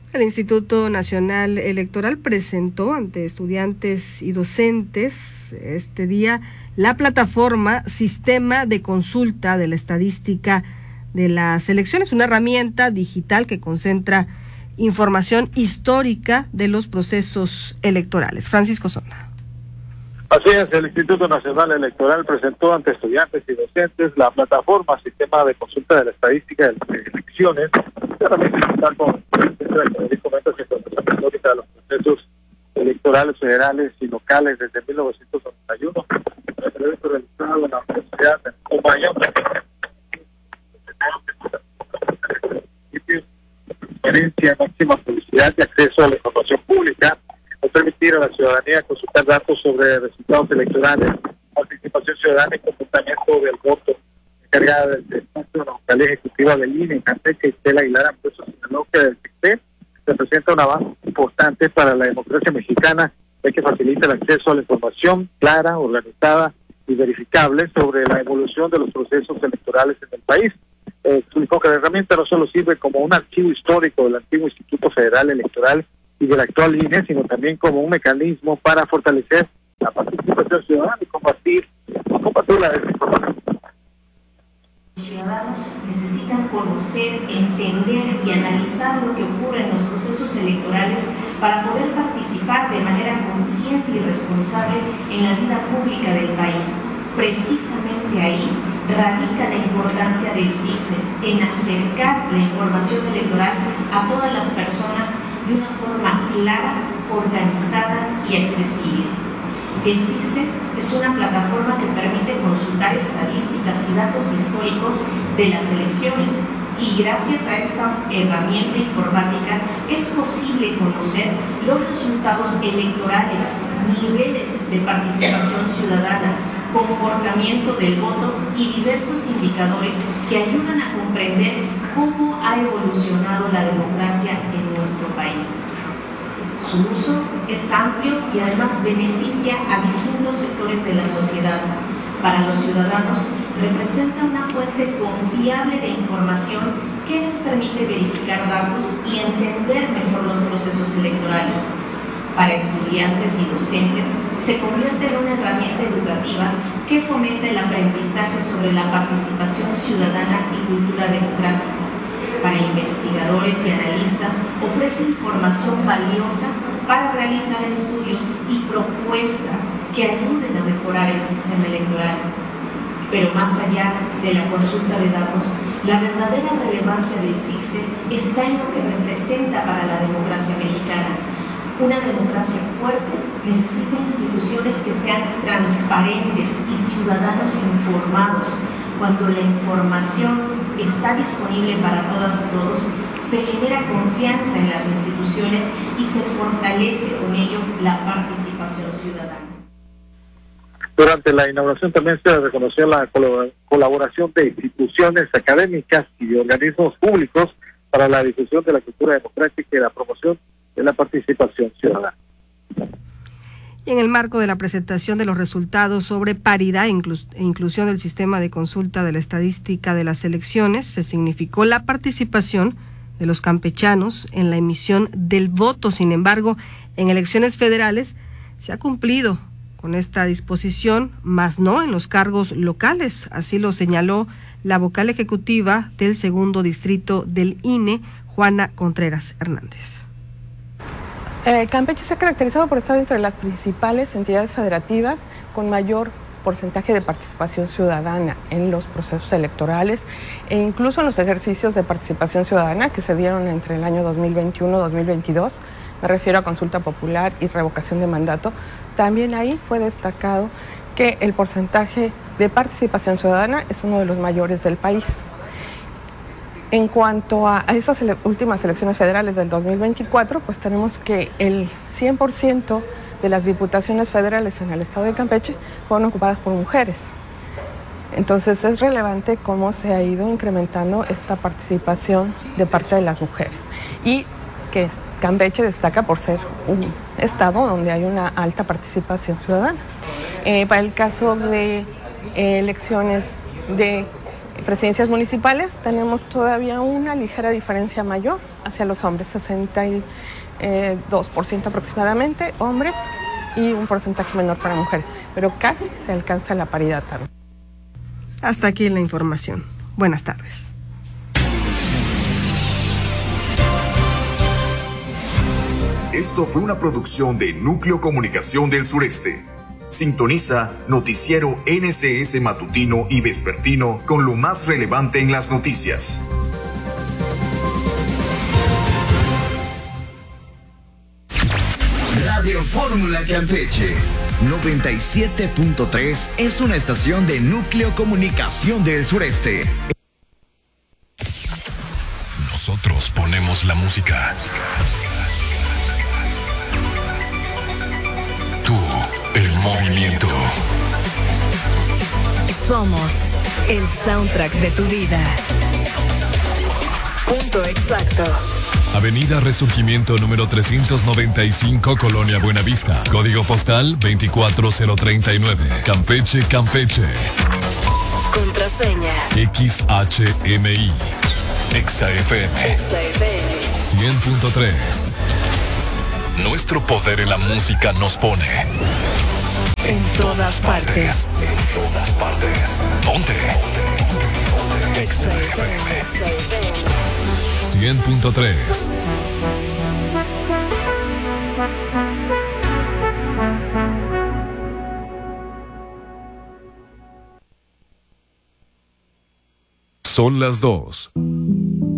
El Instituto Nacional Electoral presentó ante estudiantes y docentes este día la plataforma Sistema de Consulta de la Estadística de las Elecciones, una herramienta digital que concentra información histórica de los procesos electorales. Francisco Sonda. Así es, el Instituto Nacional Electoral presentó ante estudiantes y docentes la plataforma Sistema de Consulta de la Estadística de las Elecciones, claramente está con documentos de información histórica de los procesos electorales federales y locales desde 1991, el evento realizado en la Universidad de Omayo, transparencia, máxima publicidad y acceso a la información pública, permitir a la ciudadanía consultar datos sobre resultados electorales, participación ciudadana y comportamiento del voto. Encargada del espacio de la vocal ejecutiva del INE, Campeche, Estela Aguilar, puesto señaló que el CICTE representa un avance importante para la democracia mexicana, ya que facilita el acceso a la información clara, organizada y verificable sobre la evolución de los procesos electorales en el país. Explicó que la herramienta no solo sirve como un archivo histórico del antiguo Instituto Federal Electoral y del actual INE, sino también como un mecanismo para fortalecer la participación ciudadana y combatir la desinformación. Los ciudadanos necesitan conocer, entender y analizar lo que ocurre en los procesos electorales para poder participar de manera consciente y responsable en la vida pública del país. Precisamente ahí radica la importancia del CICE, en acercar la información electoral a todas las personas de una forma clara, organizada y accesible. El CICE es una plataforma que permite consultar estadísticas y datos históricos de las elecciones y gracias a esta herramienta informática es posible conocer los resultados electorales, niveles de participación ciudadana, comportamiento del voto y diversos indicadores que ayudan a comprender cómo ha evolucionado la democracia en nuestro país. Su uso es amplio y además beneficia a distintos sectores de la sociedad. Para los ciudadanos representa una fuente confiable de información que les permite verificar datos y entender mejor los procesos electorales. Para estudiantes y docentes se convierte en una herramienta educativa que fomenta el aprendizaje sobre la participación ciudadana y cultura democrática. Para investigadores y analistas ofrece información valiosa para realizar estudios y propuestas que ayuden a mejorar el sistema electoral. Pero más allá de la consulta de datos, la verdadera relevancia del CICE está en lo que representa para la democracia mexicana. Una democracia fuerte necesita instituciones que sean transparentes y ciudadanos informados. Cuando la información está disponible para todas y todos, se genera confianza en las instituciones y se fortalece con ello la participación ciudadana. Durante la inauguración también se reconoció la colaboración de instituciones académicas y de organismos públicos para la difusión de la cultura democrática y la promoción de la participación ciudadana. Y en el marco de la presentación de los resultados sobre paridad e inclusión del sistema de consulta de la estadística de las elecciones, se significó la participación de los campechanos en la emisión del voto. Sin embargo, en elecciones federales se ha cumplido con esta disposición, más no en los cargos locales. Así lo señaló la vocal ejecutiva del segundo distrito del INE, Juana Contreras Hernández. Campeche se ha caracterizado por estar entre las principales entidades federativas con mayor porcentaje de participación ciudadana en los procesos electorales e incluso en los ejercicios de participación ciudadana que se dieron entre el año 2021 y 2022. Me refiero a consulta popular y revocación de mandato. También ahí fue destacado que el porcentaje de participación ciudadana es uno de los mayores del país. En cuanto a esas últimas elecciones federales del 2024, pues tenemos que el 100% de las diputaciones federales en el estado de Campeche fueron ocupadas por mujeres. Entonces es relevante cómo se ha ido incrementando esta participación de parte de las mujeres y que Campeche destaca por ser un estado donde hay una alta participación ciudadana. Para el caso de elecciones de presidencias municipales tenemos todavía una ligera diferencia mayor hacia los hombres, 62% aproximadamente hombres y un porcentaje menor para mujeres, pero casi se alcanza la paridad también. Hasta aquí la información. Buenas tardes. Esto fue una producción de Núcleo Comunicación del Sureste. Sintoniza Noticiero NCS Matutino y Vespertino con lo más relevante en las noticias. Radio Fórmula Campeche 97.3 es una estación de Núcleo Comunicación del Sureste. Nosotros ponemos la música. Tú, el movimiento. Somos el soundtrack de tu vida. Punto exacto. Avenida Resurgimiento número 395, Colonia Buenavista. Código postal 24039. Campeche, Campeche. Contraseña XHMI. XAFM 100.3. Nuestro poder en la música nos pone en todas partes. En todas partes. Ponte. XAFM 100.3. Son las 2.